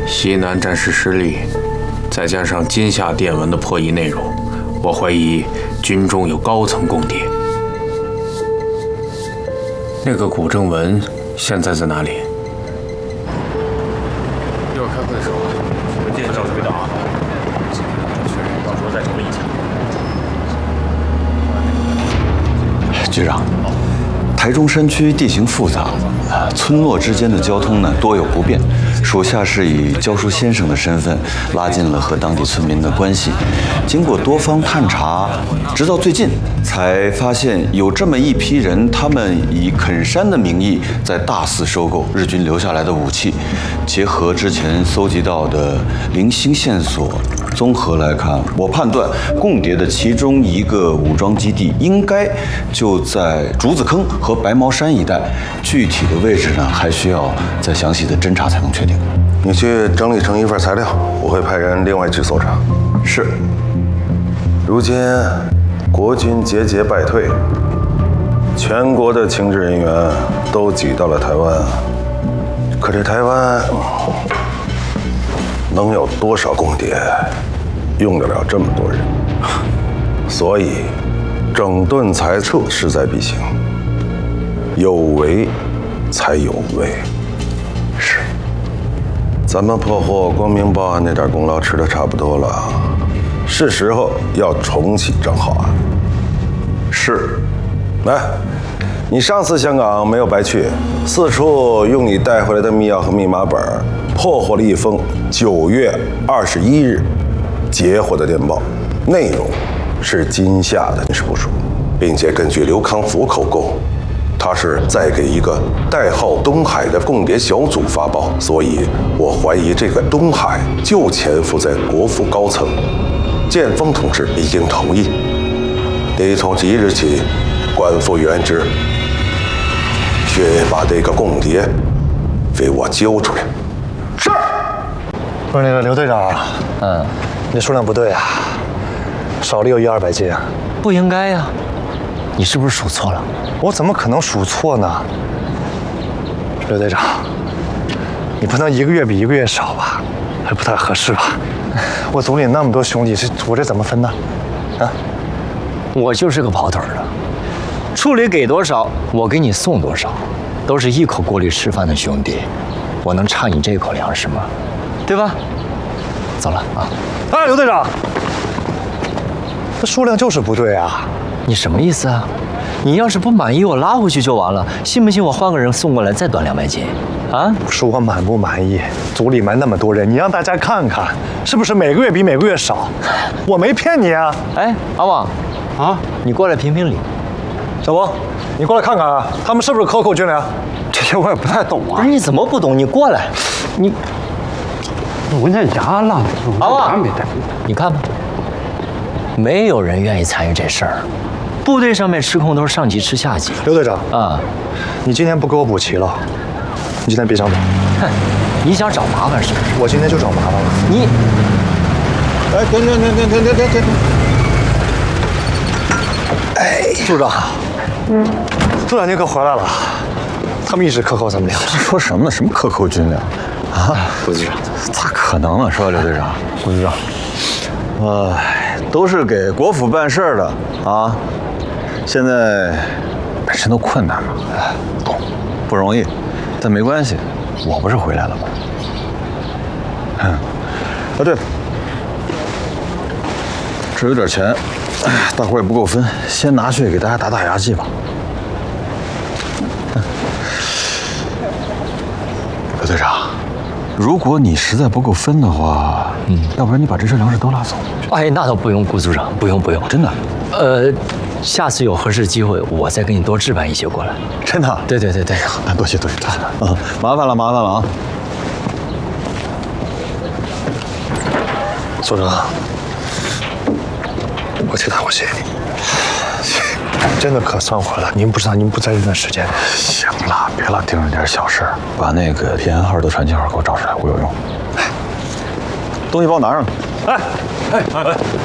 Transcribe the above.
西南战事失利，再加上今夏电文的破译内容，我怀疑军中有高层共谍。那个古正文现在在哪里？一会儿开会的时候，我建议找回答啊。到时候再整理一下。 局长，台中山区地形复杂，村落之间的交通呢多有不便。属下是以教书先生的身份拉近了和当地村民的关系。经过多方探查，直到最近才发现有这么一批人，他们以垦山的名义在大肆收购日军留下来的武器。结合之前搜集到的零星线索，综合来看，我判断共谍的其中一个武装基地应该就在竹子坑和白毛山一带，具体的位置呢还需要再详细的侦查才能确定。 你去整理成一份材料，我会派人另外去搜查。 是。 如今国军节节败退，全国的情治人员都挤到了台湾，可这台湾能有多少共谍用得了这么多人？所以整顿裁撤势在必行，有为才有为。 是。 咱们破获光明报案那点功劳吃得差不多了，是时候要重启正好案。 是。 来，你上次香港没有白去，四处用你带回来的密钥和密码本，破获了一封9月21日截获的电报，内容是今夏的军事部署，并且根据刘康福口供，他是在给一个代号东海的共谍小组发报，所以我怀疑这个东海就潜伏在国府高层。建峰同志已经同意，得从即日起官复原职，却把这个共谍给我揪出来。是。 不是那个刘队长，你这数量不对啊，少了有100-200斤啊。 不应该呀，你是不是数错了？ 我怎么可能数错呢？刘队长，你不能一个月比一个月少吧？还不太合适吧？我组里那么多兄弟，我这怎么分呢？啊？ 我就是个跑腿的，处里给多少，我给你送多少，都是一口锅里吃饭的兄弟，我能差你这口粮食吗？对吧？走了啊！ 哎，刘队长，这数量就是不对啊！ 你什么意思啊？你要是不满意，我拉回去就完了。信不信我换个人送过来再短200斤？啊？ 说我满不满意？组里面那么多人，你让大家看看，是不是每个月比每个月少？我没骗你啊！ 哎，阿旺，啊，你过来评评理。 小王，你过来看看啊，他们是不是克扣军粮？ 这些我也不太懂啊。 不是你怎么不懂？你过来，你我那牙了， 阿旺， 没带。 你看吧，没有人愿意参与这事儿。部队上面吃空都是上级吃下级。 刘队长啊， 你今天不给我补齐了，你今天别想走。 哼，你想找麻烦是不是？ 我今天就找麻烦了。 你， 哎，停！ 哎，组长，组长您可回来了，他们一直克扣咱们粮食。 说什么呢？什么克扣军粮？啊， 副局长， 咋可能呢？是吧，刘队长？副局长，都是给国府办事的啊。现在本身都困难嘛，懂，不容易，但没关系，我不是回来了吗？对了，这有点钱，大伙也不够分，先拿去给大家打打牙祭吧。刘队长，如果你实在不够分的话，要不然你把这些粮食都拉走。 哎，那倒不用，顾组长，不用， 真的。 下次有合适机会，我再给你多置办一些过来。 真的？ 对。 那多谢啊，麻烦了啊！ 组长，我替大伙谢谢你，真的可算回来。您不知道，您不在这段时间。 行了，别老盯着点小事，把那个平安号的传信号给我找出来，我有用。东西帮我拿上。 哎。